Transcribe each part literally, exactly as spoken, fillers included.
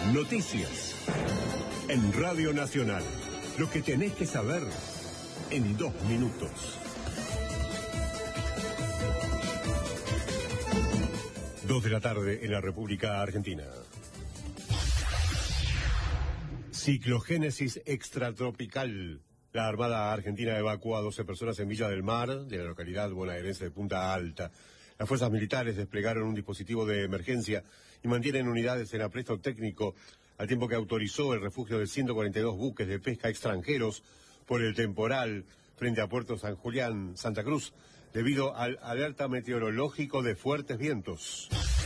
Noticias. En Radio Nacional. Lo que tenés que saber en dos minutos. Dos de la tarde en la República Argentina. Ciclogénesis extratropical. La Armada Argentina evacuó a doce personas en Villa del Mar, de la localidad bonaerense de Punta Alta. Las fuerzas militares desplegaron un dispositivo de emergencia y mantienen unidades en apresto técnico, al tiempo que autorizó el refugio de ciento cuarenta y dos buques de pesca extranjeros por el temporal frente a Puerto San Julián, Santa Cruz, debido al alerta meteorológico de fuertes vientos.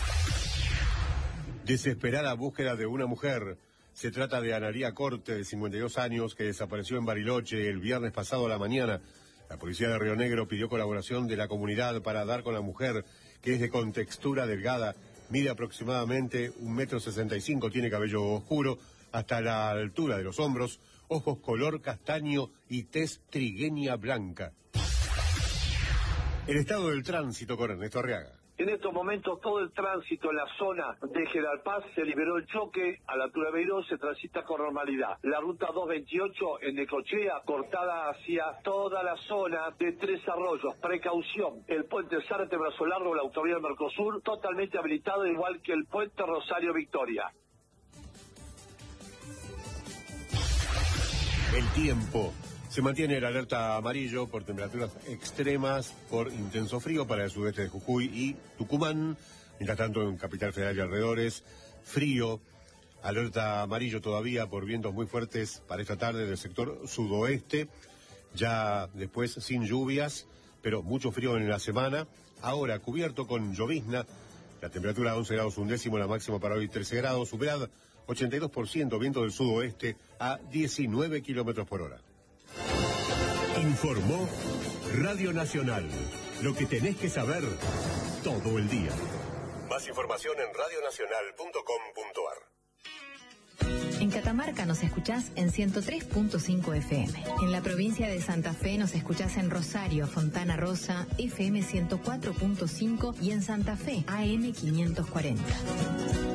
Desesperada búsqueda de una mujer. Se trata de Analía Corte, de cincuenta y dos años, que desapareció en Bariloche el viernes pasado a la mañana. La policía de Río Negro pidió colaboración de la comunidad para dar con la mujer, que es de contextura delgada, mide aproximadamente un metro sesenta y cinco, tiene cabello oscuro hasta la altura de los hombros, ojos color castaño y tez trigueña blanca. El estado del tránsito con Ernesto Arriaga. En estos momentos todo el tránsito en la zona de General Paz se liberó el choque, a la altura de Beiró se transita con normalidad. La ruta doscientos veintiocho en Necochea, cortada hacia toda la zona de Tres Arroyos, precaución. El puente Zárate Brazo Largo, la autovía del Mercosur, totalmente habilitado, igual que el puente Rosario Victoria. El tiempo. Se mantiene el alerta amarillo por temperaturas extremas, por intenso frío para el sudeste de Jujuy y Tucumán. Mientras tanto, en Capital Federal y alrededores, frío. Alerta amarillo todavía por vientos muy fuertes para esta tarde del sector sudoeste. Ya después sin lluvias, pero mucho frío en la semana. Ahora cubierto con llovizna. La temperatura once grados un décimo, la máxima para hoy trece grados. Humedad ochenta y dos por ciento, viento del sudoeste a diecinueve kilómetros por hora. Informó Radio Nacional. Lo que tenés que saber todo el día. Más información en radio nacional punto com punto ar. En Catamarca nos escuchás en ciento tres punto cinco F M. En la provincia de Santa Fe nos escuchás en Rosario, Fontana Rosa, F M ciento cuatro punto cinco y en Santa Fe, A M quinientos cuarenta.